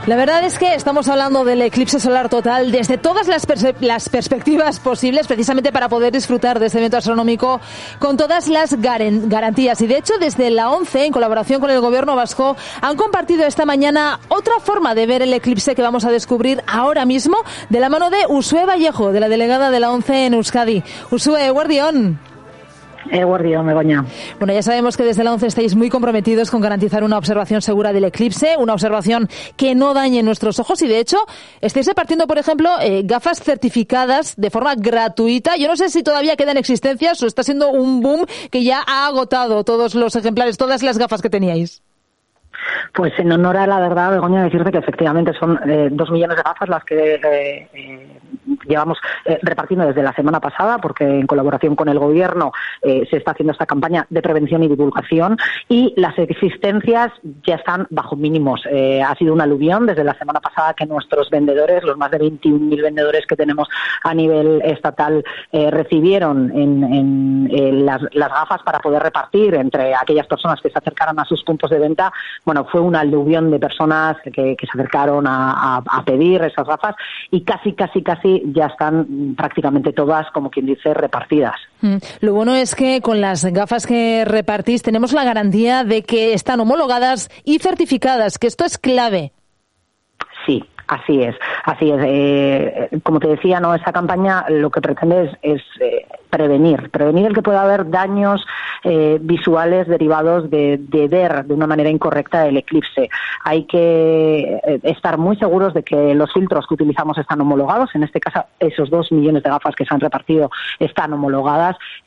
La verdad es que estamos hablando del eclipse solar total desde todas las perspectivas posibles, precisamente para poder disfrutar de este evento astronómico con todas las garantías. Y de hecho, desde la ONCE, en colaboración con el Gobierno vasco, han compartido esta mañana otra forma de ver el eclipse que vamos a descubrir ahora mismo, de la mano de Uxue Vallejo, de la delegada de la ONCE en Euskadi. Uxue, guardión. Guardián, Begoña. Bueno, ya sabemos que desde la ONCE estáis muy comprometidos con garantizar una observación segura del eclipse, una observación que no dañe nuestros ojos, y de hecho estáis repartiendo, por ejemplo, gafas certificadas de forma gratuita. Yo no sé si todavía quedan existencias o está siendo un boom que ya ha agotado todos los ejemplares, todas las gafas que teníais. Pues en honor a la verdad, Begoña, decirte que efectivamente son 2 millones de gafas las que llevamos repartiendo desde la semana pasada, porque en colaboración con el Gobierno se está haciendo esta campaña de prevención y divulgación, y las existencias ya están bajo mínimos. Ha sido un aluvión desde la semana pasada que nuestros vendedores, los más de 21.000 vendedores que tenemos a nivel estatal, recibieron en las gafas para poder repartir entre aquellas personas que se acercaran a sus puntos de venta. Bueno, fue un aluvión de personas que se acercaron a pedir esas gafas, y casi ya están prácticamente todas, como quien dice, repartidas. Lo bueno es que con las gafas que repartís tenemos la garantía de que están homologadas y certificadas, que esto es clave. Sí. Así es. Como te decía, no, esta campaña lo que pretende es prevenir el que pueda haber daños visuales derivados de ver de una manera incorrecta el eclipse. Hay que estar muy seguros de que los filtros que utilizamos están homologados. En este caso, esos 2 millones de gafas que se han repartido están homologadas.